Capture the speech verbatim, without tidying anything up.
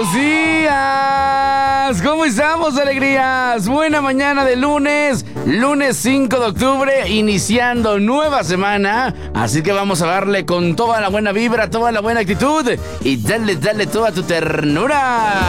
Buenos días, ¿cómo estamos, alegrías? Buena mañana de lunes, lunes cinco de octubre, iniciando nueva semana. Así que vamos a darle con toda la buena vibra, toda la buena actitud y dale, dale toda tu ternura.